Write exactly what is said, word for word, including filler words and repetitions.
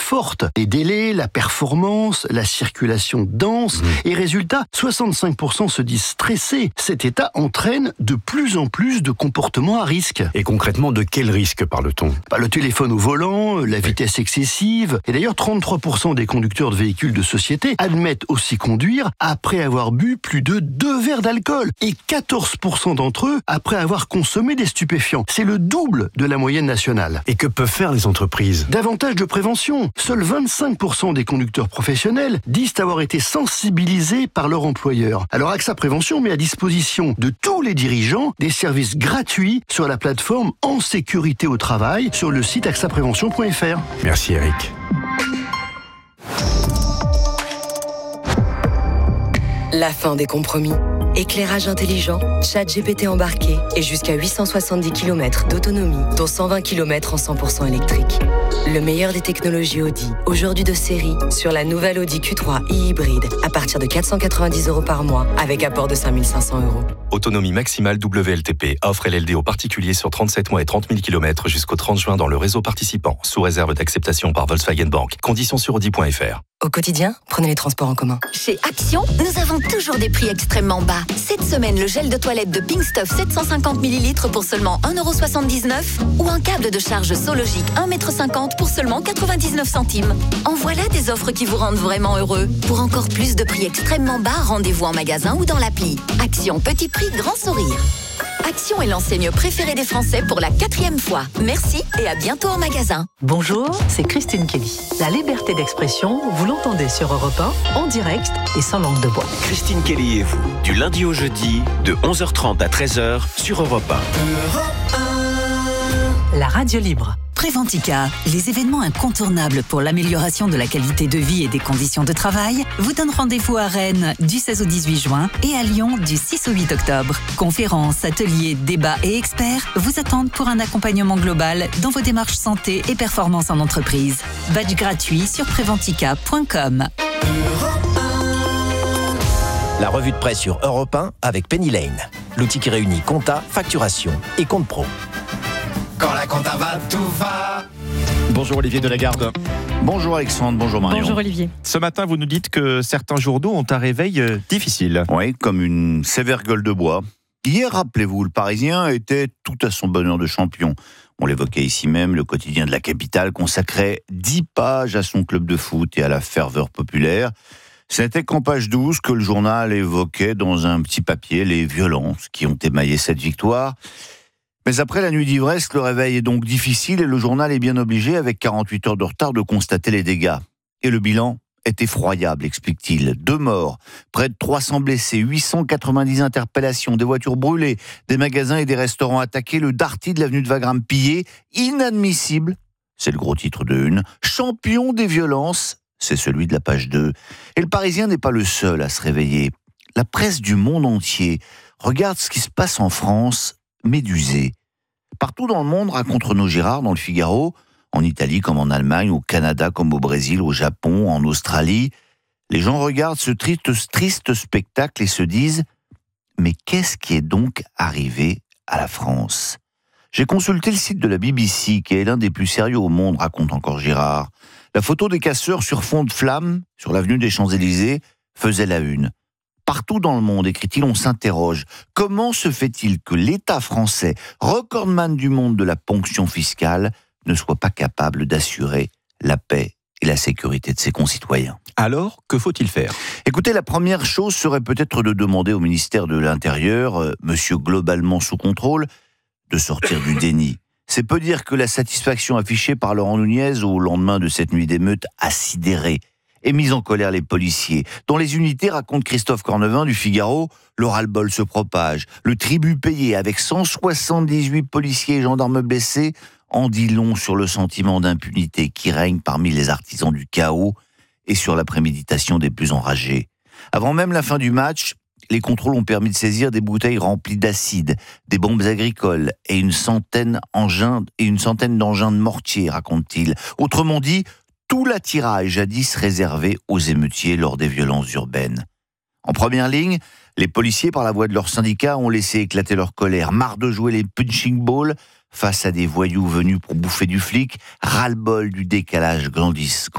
forte. Les délais, la performance, la circulation dense, mmh. et résultat, soixante-cinq pour cent se disent stressés. Cet état entraîne de plus en plus de comportements à risque. Et concrètement, de quel risque parle-t-on ? Bah, le téléphone au volant, la vitesse oui. excessive, et d'ailleurs trente-trois pour cent des conducteurs de véhicules de société admettent aussi conduire après avoir bu plus de deux verres d'alcool, et quatorze pour cent d'entre eux après avoir consommé des stupéfiants. C'est le double de la moyenne nationale. Et que peuvent faire les entreprises ? Davantage de prévention. Seuls vingt-cinq pour cent des conducteurs professionnels disent avoir été sensibilisés par leur employeur. Alors AXA Prévention met à disposition de tous les dirigeants des services gratuits sur la plateforme En Sécurité au Travail sur le site axa prévention point f r. Merci Eric. La fin des compromis. Éclairage intelligent, chat G P T embarqué et jusqu'à huit cent soixante-dix kilomètres d'autonomie, dont cent vingt kilomètres en cent pour cent électrique. Le meilleur des technologies Audi, aujourd'hui de série, sur la nouvelle Audi Q trois e-hybride, à partir de quatre cent quatre-vingt-dix euros par mois, avec apport de cinq mille cinq cents euros. Autonomie maximale W L T P. Offre L L D aux particuliers sur trente-sept mois et trente mille kilomètres jusqu'au trente juin dans le réseau participant, sous réserve d'acceptation par Volkswagen Bank. Conditions sur audi point f r. Au quotidien, prenez les transports en commun. Chez Action, nous avons toujours des prix extrêmement bas. Cette semaine, le gel de toilette de Pink Stuff sept cent cinquante millilitres pour seulement un euro soixante-dix-neuf ou un câble de charge Sologic un mètre cinquante pour seulement quatre-vingt-dix-neuf centimes. En voilà des offres qui vous rendent vraiment heureux. Pour encore plus de prix extrêmement bas, rendez-vous en magasin ou dans l'appli. Action, petit prix, grand sourire. Action est l'enseigne préférée des Français pour la quatrième fois. Merci et à bientôt en magasin. Bonjour, c'est Christine Kelly. La liberté d'expression, vous l'entendez sur Europe un, en direct et sans langue de bois. Christine Kelly et vous, du lundi au jeudi, de onze heures trente à treize heures sur Europe un. Europe un. La radio libre. Préventica, les événements incontournables pour l'amélioration de la qualité de vie et des conditions de travail, vous donnent rendez-vous à Rennes du seize au dix-huit juin et à Lyon du six au huit octobre. Conférences, ateliers, débats et experts vous attendent pour un accompagnement global dans vos démarches santé et performance en entreprise. Badge gratuit sur préventica point com. La revue de presse sur Europe un avec Penny Lane, l'outil qui réunit compta, facturation et compte pro. Quand la compta va, tout va. Bonjour Olivier Delagarde. Bonjour Alexandre, bonjour Marion. Bonjour Olivier. Ce matin, vous nous dites que certains journaux ont un réveil euh, difficile. Oui, comme une sévère gueule de bois. Hier, rappelez-vous, le Parisien était tout à son bonheur de champion. On l'évoquait ici même, le quotidien de la capitale consacrait dix pages à son club de foot et à la ferveur populaire. Ce n'était qu'en page douze que le journal évoquait dans un petit papier les violences qui ont émaillé cette victoire. Mais après la nuit d'ivresse, le réveil est donc difficile et le journal est bien obligé, avec quarante-huit heures de retard, de constater les dégâts. Et le bilan est effroyable, explique-t-il. Deux morts, près de trois cents blessés, huit cent quatre-vingt-dix interpellations, des voitures brûlées, des magasins et des restaurants attaqués, le Darty de l'avenue de Wagram pillé, inadmissible, c'est le gros titre de une, champion des violences, c'est celui de la page deux. Et le Parisien n'est pas le seul à se réveiller. La presse du monde entier regarde ce qui se passe en France, médusée. Partout dans le monde, raconte Renaud Girard dans le Figaro, en Italie comme en Allemagne, au Canada comme au Brésil, au Japon, en Australie, les gens regardent ce triste, triste spectacle et se disent « Mais qu'est-ce qui est donc arrivé à la France ?» J'ai consulté le site de la B B C, qui est l'un des plus sérieux au monde, raconte encore Girard. La photo des casseurs sur fond de flammes, sur l'avenue des Champs-Élysées, faisait la une. Partout dans le monde, écrit-il, on s'interroge. Comment se fait-il que l'État français, recordman du monde de la ponction fiscale, ne soit pas capable d'assurer la paix et la sécurité de ses concitoyens? Alors, que faut-il faire? Écoutez, la première chose serait peut-être de demander au ministère de l'Intérieur, euh, monsieur globalement sous contrôle, de sortir du déni. C'est peu dire que la satisfaction affichée par Laurent Nunez au lendemain de cette nuit d'émeute a sidéré et mis en colère les policiers. Dans les unités, raconte Christophe Cornevin du Figaro, le ras-le-bol se propage. Le tribut payé avec cent soixante-dix-huit policiers et gendarmes blessés en dit long sur le sentiment d'impunité qui règne parmi les artisans du chaos et sur la préméditation des plus enragés. Avant même la fin du match, les contrôles ont permis de saisir des bouteilles remplies d'acide, des bombes agricoles et une centaine, engins, et une centaine d'engins de mortier, raconte-t-il. Autrement dit, tout l'attirail jadis réservé aux émeutiers lors des violences urbaines. En première ligne, les policiers, par la voix de leurs syndicats, ont laissé éclater leur colère, marre de jouer les punching balls face à des voyous venus pour bouffer du flic, ras-le-bol du décalage grandissant